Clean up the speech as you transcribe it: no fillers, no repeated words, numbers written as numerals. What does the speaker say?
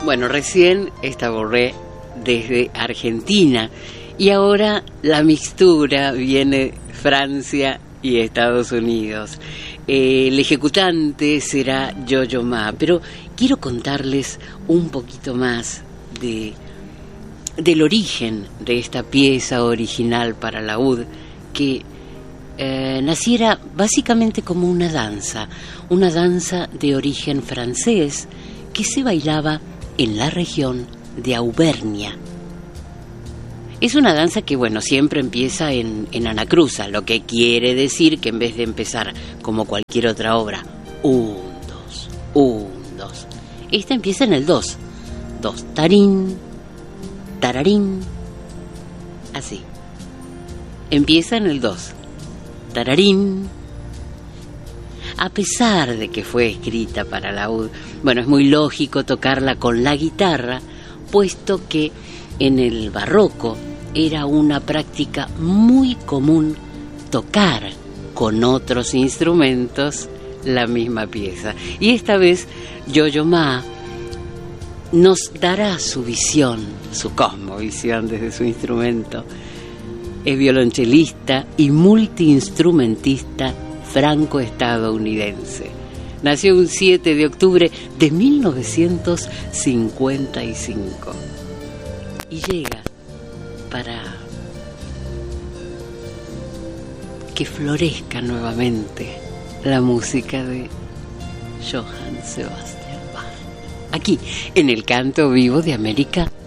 Bueno, recién borré desde Argentina y ahora la mixtura viene Francia y Estados Unidos. El ejecutante será Yo-Yo Ma, pero quiero contarles un poquito más del origen de esta pieza original para laúd que naciera básicamente como una danza de origen francés que se bailaba en la región de Auvernia. Es una danza que, siempre empieza en anacruza, lo que quiere decir que en vez de empezar como cualquier otra obra, 1, 2, 1, 2, esta empieza en el 2, 2, tarín, tararín, así. Empieza en el 2, tararín. A pesar de que fue escrita para laúd, es muy lógico tocarla con la guitarra, puesto que en el barroco era una práctica muy común tocar con otros instrumentos la misma pieza. Y esta vez Yo-Yo Ma nos dará su visión, su cosmovisión desde su instrumento. Es violonchelista y multiinstrumentista franco-estadounidense. Nació un 7 de octubre de 1955 y llega para que florezca nuevamente la música de Johann Sebastian Bach, aquí en el Canto Vivo de América